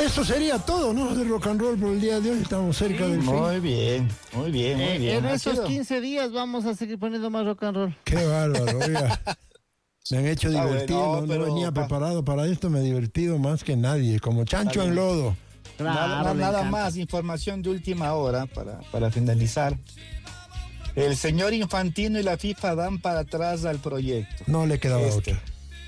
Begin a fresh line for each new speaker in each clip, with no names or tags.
eso sería todo, ¿no? De rock and roll por el día de hoy. Estamos cerca del fin.
Muy bien, muy bien, muy bien.
En esos 15 días vamos a seguir poniendo más rock and roll.
Qué bárbaro, oiga. Me han hecho divertir,
bueno,
no
pero
venía preparado para esto, me he divertido más que nadie, como chancho en lodo.
Claro,
Nada más, información de última hora para finalizar. El señor Infantino y la FIFA dan para atrás al proyecto.
No le quedaba otra.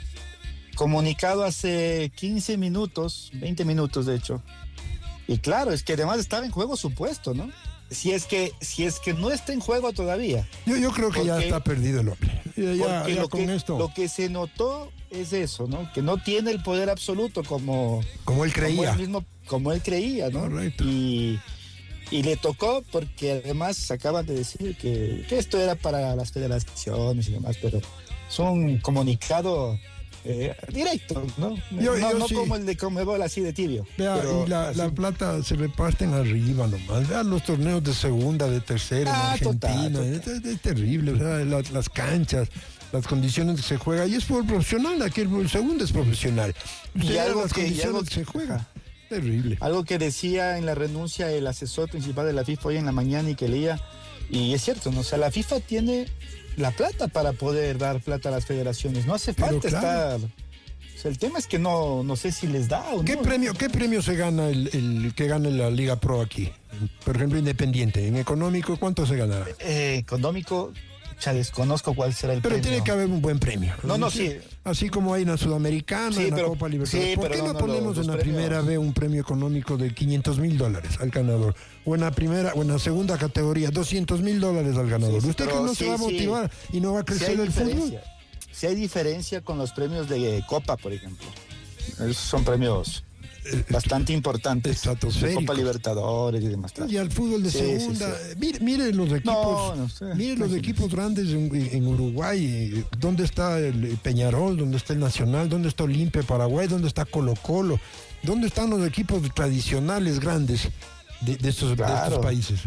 Comunicado hace 15 minutos, 20 minutos de hecho. Y claro, es que además estaba en juego su puesto, ¿no? Si es que no está en juego todavía.
Yo creo que ya está perdido el hombre. Ya con esto.
Lo que se notó es eso, ¿no? Que no tiene el poder absoluto como
él creía.
Como él creía, ¿no?
Correcto.
Y le tocó porque además acaban de decir que esto era para las federaciones y demás, pero es un comunicado directo, ¿no? No sí. Como el de Conmebol así de tibio.
Vea,
pero,
y la plata se reparten arriba nomás. Vean los torneos de segunda, de tercera en Argentina. Total. Es terrible, o sea, las canchas, las condiciones que se juega. Y es fútbol profesional, aquí el segundo es profesional.
Y algo
las
que
condiciones que se juega. Terrible.
Algo que decía en la renuncia el asesor principal de la FIFA hoy en la mañana y que leía, y es cierto, ¿no? O sea, la FIFA tiene la plata para poder dar plata a las federaciones, no hace falta estar. O sea, el tema es que no sé si les da o no.
¿Qué premio se gana el que gane la Liga Pro aquí? Por ejemplo, Independiente. ¿En económico cuánto se ganará?
Económico, ya desconozco cuál será el premio.
Pero tiene que haber un buen premio.
Sí.
Así como hay en la Sudamericana, en la Copa Libertadores.
Sí,
¿Por qué no ponemos en la primera B un premio económico de $500,000 al ganador? O en la segunda categoría, $200,000 al ganador. ¿Usted que no se va a motivar y no va a crecer el fútbol?
Si hay diferencia con los premios de Copa, por ejemplo. Esos son premios bastante importantes. Copa Libertadores y demás. Claro.
Y al fútbol de segunda. Mire los equipos. Mire los equipos grandes en Uruguay. ¿Dónde está el Peñarol? ¿Dónde está el Nacional? ¿Dónde está Olimpia Paraguay? ¿Dónde está Colo-Colo? ¿Dónde están los equipos tradicionales grandes de estos países?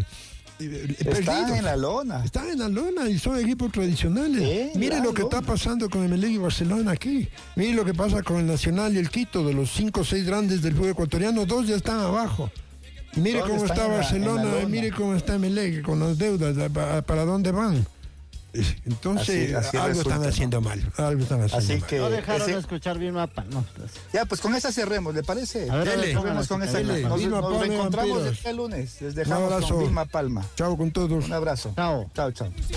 Están en la lona.
Están en la lona y son equipos tradicionales. Mire lo que está pasando con el Emelec y Barcelona aquí. Mire lo que pasa con el Nacional y el Quito. De los 5 o 6 grandes del fútbol ecuatoriano, 2 ya están abajo. Y mire cómo está Barcelona, mire cómo está Emelec con las deudas, para dónde van. Entonces, así algo están haciendo mal.
No dejaron de escuchar Vilma Palma.
Ya, pues con esa cerremos, ¿le parece?
Nos
vemos con esa. Nos reencontramos el lunes. Les dejamos con Vilma Palma.
Chao con todos.
Un abrazo.
Chao.
Chao.